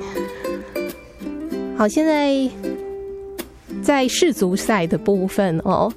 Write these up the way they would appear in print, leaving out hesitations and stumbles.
好，现在在世足赛的部分哦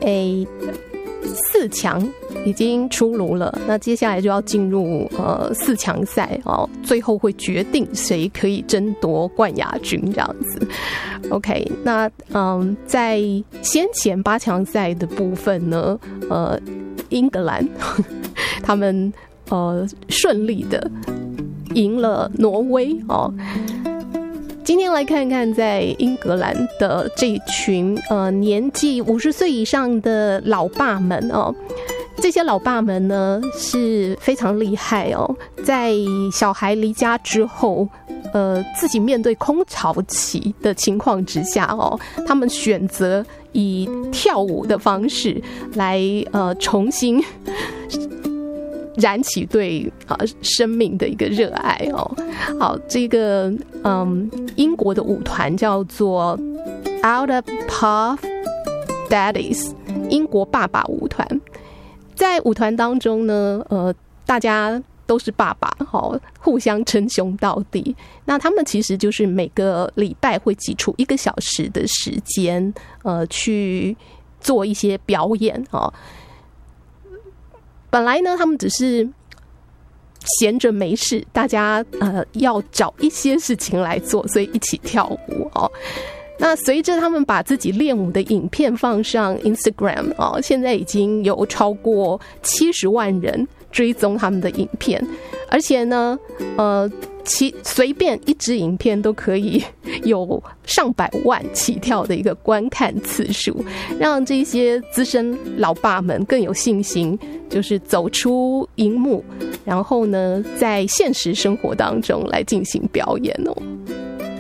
，4强已经出炉了，那接下来就要进入4强赛哦，最后会决定谁可以争夺冠亚军这样子。OK， 那在先前8强赛的部分呢，英格兰他们顺利的赢了挪威哦。今天来看看在英格兰的这一群年纪50岁以上的老爸们哦，这些老爸们呢是非常厉害哦，在小孩离家之后自己面对空巢期的情况之下哦，他们选择以跳舞的方式来重新燃起对生命的一个热爱哦。好，这个英国的舞团叫做 Out of Puff Daddies 英国爸爸舞团。在舞团当中呢，大家都是爸爸，互相称兄道弟。那他们其实就是每个礼拜会挤出1个小时的时间，去做一些表演哦。本来呢，他们只是闲着没事，大家要找一些事情来做，所以一起跳舞哦。那随着他们把自己练舞的影片放上 Instagram 哦，现在已经有超过70万人追踪他们的影片，而且呢，随便一支影片都可以有上百万起跳的一个观看次数，让这些资深老爸们更有信心，就是走出荧幕，然后呢，在现实生活当中来进行表演哦。